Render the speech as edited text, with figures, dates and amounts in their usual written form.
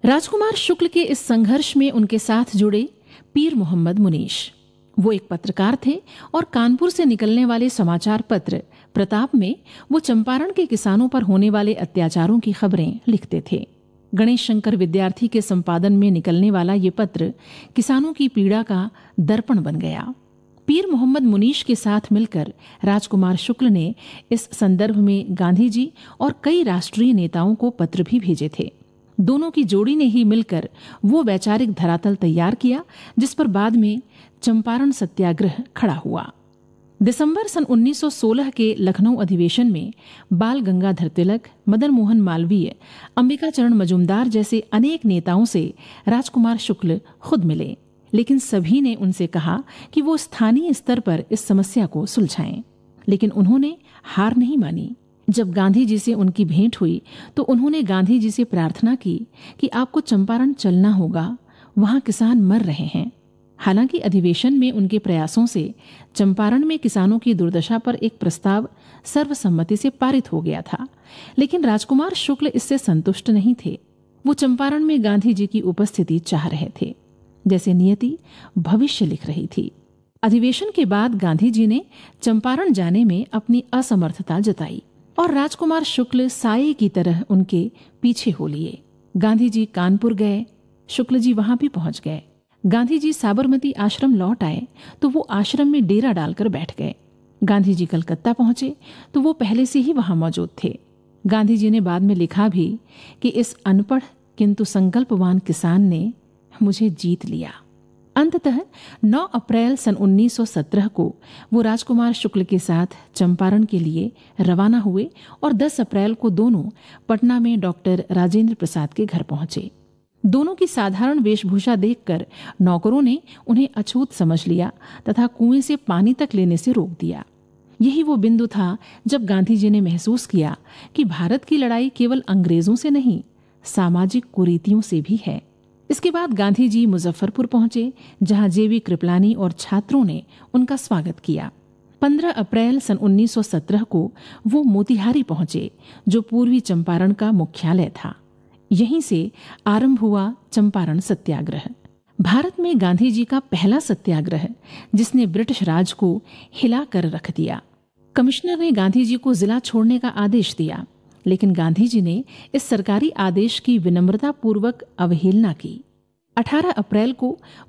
राजकुमार शुक्ल के इस संघर्ष में उनके साथ जुड़े पीर मोहम्मद मुनीश। वो एक पत्रकार थे और कानपुर से निकलने वाले समाचार पत्र प्रताप में वो चंपारण के किसानों पर होने वाले अत्याचारों की खबरें लिखते थे। गणेश शंकर विद्यार्थी के संपादन में निकलने वाला ये पत्र किसानों की पीड़ा का दर्पण बन गया। पीर मोहम्मद मुनीश के साथ मिलकर राजकुमार शुक्ल ने इस संदर्भ में गांधी जी और कई राष्ट्रीय नेताओं को पत्र भी भेजे थे। दोनों की जोड़ी ने ही मिलकर वो वैचारिक धरातल तैयार किया जिस पर बाद में चंपारण सत्याग्रह खड़ा हुआ। दिसंबर सन 1916 के लखनऊ अधिवेशन में बाल गंगाधर तिलक, मदन मोहन मालवीय, अंबिका चरण मजूमदार जैसे अनेक नेताओं से राजकुमार शुक्ल खुद मिले, लेकिन सभी ने उनसे कहा कि वो स्थानीय स्तर पर इस समस्या को सुलझाएं। लेकिन उन्होंने हार नहीं मानी। जब गांधी जी से उनकी भेंट हुई तो उन्होंने गांधी जी से प्रार्थना की कि आपको चंपारण चलना होगा, वहां किसान मर रहे हैं। हालांकि अधिवेशन में उनके प्रयासों से चंपारण में किसानों की दुर्दशा पर एक प्रस्ताव सर्वसम्मति से पारित हो गया था, लेकिन राजकुमार शुक्ल इससे संतुष्ट नहीं थे। वो चंपारण में गांधी जी की उपस्थिति चाह रहे थे, जैसे नियति भविष्य लिख रही थी। अधिवेशन के बाद गांधी जी ने चंपारण जाने में अपनी असमर्थता जताई और राजकुमार शुक्ल साये की तरह उनके पीछे हो लिए। गांधी जी कानपुर गए, शुक्ल जी वहां भी पहुंच गए। गांधी जी साबरमती आश्रम लौट आए तो वो आश्रम में डेरा डालकर बैठ गए। गांधी जी कलकत्ता पहुंचे तो वो पहले से ही वहां मौजूद थे। गांधी जी ने बाद में लिखा भी कि इस अनपढ़ किंतु संकल्पवान किसान ने मुझे जीत लिया। अंततः 9 अप्रैल सन 1917 को वो राजकुमार शुक्ल के साथ चंपारण के लिए रवाना हुए और 10 अप्रैल को दोनों पटना में डॉक्टर राजेंद्र प्रसाद के घर पहुंचे। दोनों की साधारण वेशभूषा देखकर नौकरों ने उन्हें अछूत समझ लिया तथा कुएं से पानी तक लेने से रोक दिया। यही वो बिंदु था जब गांधी जी ने महसूस किया कि भारत की लड़ाई केवल अंग्रेजों से नहीं, सामाजिक कुरीतियों से भी है। इसके बाद गांधी जी मुजफ्फरपुर पहुंचे, जहां जेवी कृपलानी और छात्रों ने उनका स्वागत किया। 15 अप्रैल सन 1917 को वो मोतिहारी पहुंचे, जो पूर्वी चंपारण का मुख्यालय था। यहीं से आरंभ हुआ चंपारण सत्याग्रह, भारत में गांधी जी का पहला सत्याग्रह जिसने ब्रिटिश राज को हिला कर रख दिया। कमिश्नर ने गांधी जी को जिला छोड़ने का आदेश दिया, लेकिन गांधी जी ने इस सरकारी आदेश की विनम्रता पूर्वक अवहेलना की। 18 अप्रैल को